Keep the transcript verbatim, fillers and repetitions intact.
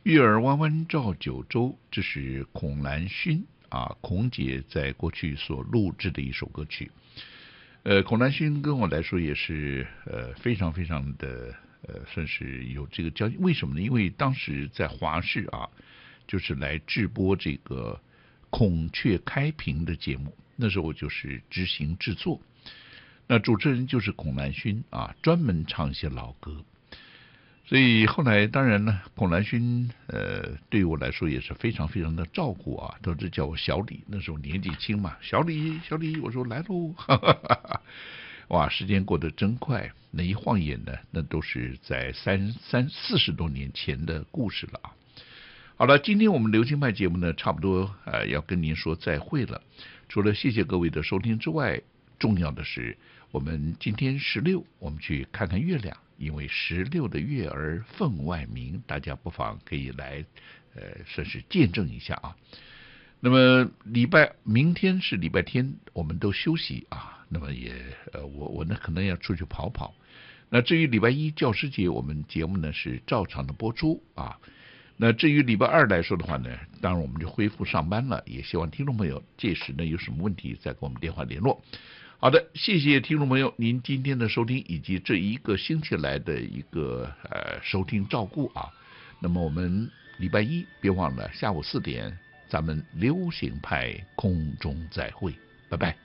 月儿弯弯照九州，这是孔兰勋啊，孔姐在过去所录制的一首歌曲。呃，孔兰勋跟我来说也是呃非常非常的呃算是有这个交集。为什么呢？因为当时在华视啊，就是来制播这个孔雀开屏的节目，那时候我就是执行制作。那主持人就是孔兰勋啊，专门唱一些老歌。所以后来当然呢，孔兰勋呃对我来说也是非常非常的照顾啊，都是叫我小李，那时候年纪轻嘛，小李小李，我说来喽，哇，时间过得真快，那一晃眼呢，那都是在三三四十多年前的故事了啊。好了，今天我们流行派节目呢，差不多呃要跟您说再会了。除了谢谢各位的收听之外，重要的是我们今天十六，我们去看看月亮。因为十六的月儿分外明，大家不妨可以来，呃，算是见证一下啊。那么礼拜明天是礼拜天，我们都休息啊。那么也，呃，我我呢可能要出去跑跑。那至于礼拜一教师节，我们节目呢是照常的播出啊。那至于礼拜二来说的话呢，当然我们就恢复上班了。也希望听众朋友届时呢有什么问题再跟我们电话联络。好的，谢谢听众朋友您今天的收听以及这一个星期来的一个呃收听照顾啊。那么我们礼拜一别忘了下午四点咱们流行派空中再会，拜拜。